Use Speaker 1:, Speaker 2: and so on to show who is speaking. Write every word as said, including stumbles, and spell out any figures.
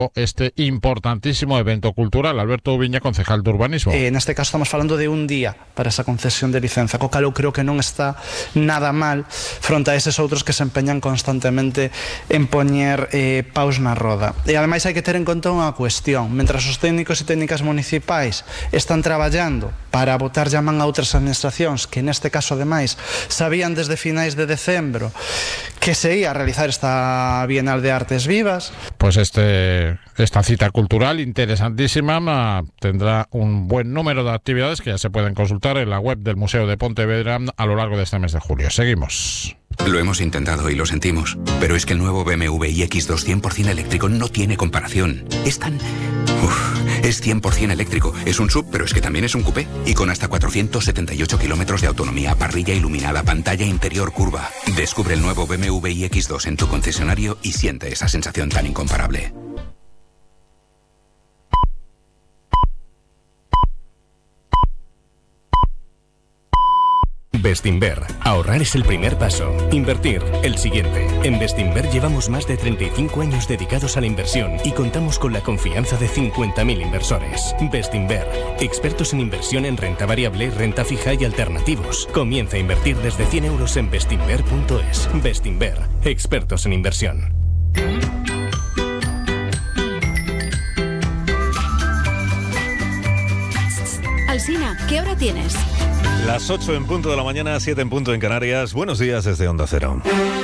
Speaker 1: este importantísimo evento cultural. Alberto Ubiña, concejal de urbanismo.
Speaker 2: Eh, neste caso estamos falando de un día para esa concesión de licenza, co cal eu creo que non está nada mal fronte a eses outros que se empeñan constantemente en poñer eh, paus na roda. E ademais hai que ter en conta unha cuestión: mentras os técnicos e técnicas municipais están traballando para botar llamán a outras administracións que neste caso ademais sabían desde finais de decembro que se ia a realizar esta Bienal de Artes Vivas,
Speaker 1: pues este esta cita cultural interesantísima tendrá un buen número de actividades que ya se pueden consultar en la web del Museo de Pontevedra a lo largo de este mes de julio. Seguimos.
Speaker 3: Lo hemos intentado y lo sentimos, pero es que el nuevo B M W iX dos cien por cien eléctrico no tiene comparación. Es tan... Uf, es cien por cien eléctrico. Es un sub, pero es que también es un coupé. Y con hasta cuatrocientos setenta y ocho kilómetros de autonomía, parrilla iluminada, pantalla interior curva. Descubre el nuevo B M W iX dos en tu concesionario y siente esa sensación tan incomparable.
Speaker 4: Bestinver. Ahorrar es el primer paso. Invertir, el siguiente. En Bestinver llevamos más de treinta y cinco años dedicados a la inversión y contamos con la confianza de cincuenta mil inversores. Bestinver. Expertos en inversión en renta variable, renta fija y alternativos. Comienza a invertir desde cien euros en bestinver punto es. Bestinver. Expertos en inversión.
Speaker 5: Alsina, ¿qué hora tienes?
Speaker 6: Las ocho en punto de la mañana, siete en punto en Canarias. Buenos días desde Onda Cero.